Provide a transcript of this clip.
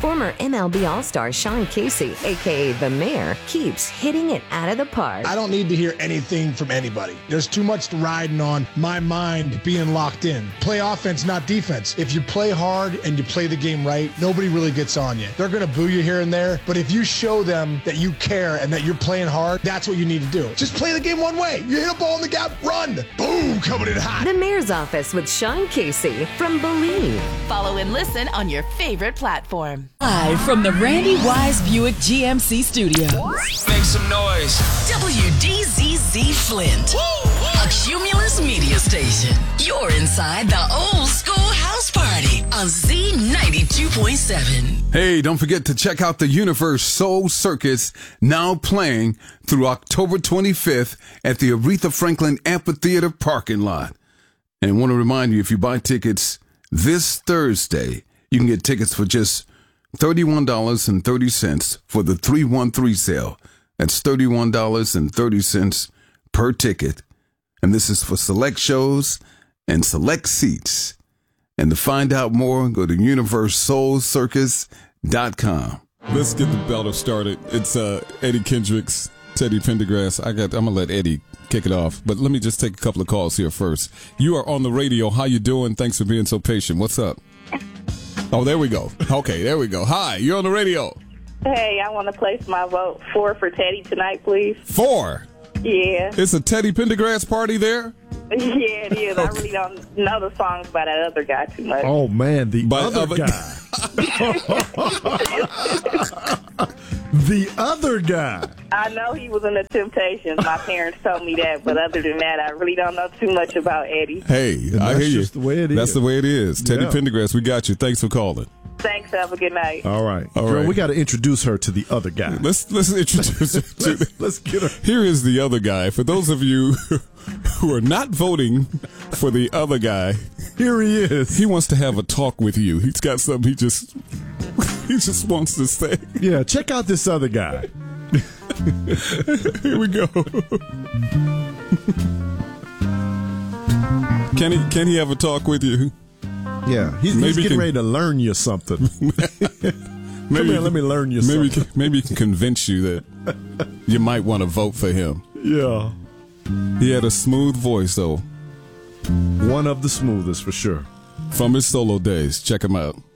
Former MLB All-Star Sean Casey, a.k.a. The Mayor, keeps hitting it out of the park. I don't need to hear anything from anybody. There's too much riding on my mind being locked in. Play offense, not defense. If you play hard and you play the game right, nobody really gets on you. They're going to boo you here and there, but if you show them that you care and that you're playing hard, that's what you need to do. Just play the game one way. You hit a ball in the gap, run. Boom, coming in hot. The Mayor's Office with Sean Casey from Believe. Follow and listen on your favorite platform. Live from the Randy Wise Buick GMC Studios. Make some noise. WDZZ Flint. A Cumulus media station. You're inside the old school house party on Z92.7. Hey, don't forget to check out the Universe Soul Circus, now playing through October 25th at the Aretha Franklin Amphitheater parking lot. And I want to remind you, if you buy tickets this Thursday, you can get tickets for just $31.30 for the 313 sale. That's $31.30 per ticket. And this is for select shows and select seats. And to find out more, go to universesoulcircus.com. Let's get the battle started. It's Eddie Kendricks, Teddy Pendergrass. I'm going to let Eddie kick it off, but let me just take a couple of calls here first. You are on the radio. How you doing? Thanks for being so patient. What's up? Oh, there we go. Okay, there we go. Hi, you're on the radio. Hey, I want to place my vote for Teddy tonight, please. 4? Yeah. It's a Teddy Pendergrass party there? Yeah, it is. Okay. I really don't know the songs by that other guy too much. Oh, man, the other guy. The other guy. I know he was in the Temptations. My parents told me that, but other than that, I really don't know too much about Eddie. Hey, I hear you. That's just the way it is. That's the way it is. Teddy Pendergrass, we got you. Thanks for calling. Thanks. Have a good night. All right. All Girl, right. we got to introduce her to the other guy. Let's introduce her to let's get her. Here is the other guy. For those of you who are not voting for the other guy, here he is. He wants to have a talk with you. He's got something he just wants to say. Yeah, check out this other guy. Here we go. Can he have a talk with you? Yeah, he's getting ready to learn you something. Come here, let me learn you something. Maybe he can convince you that you might want to vote for him. Yeah. He had a smooth voice, though. One of the smoothest, for sure. From his solo days. Check him out.